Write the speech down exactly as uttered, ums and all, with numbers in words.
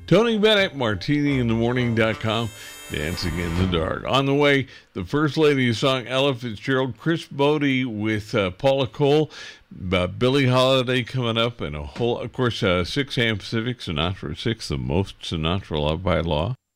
Tony Bennett, martini in the morning dot com, Dancing in the Dark. On the way, the First Lady's song, Ella Fitzgerald, Chris Bodie with uh, Paula Cole, uh, Billie Holiday coming up, and a whole, of course, uh, six a.m. Pacific, Sinatra at six, the most Sinatra Love by Law.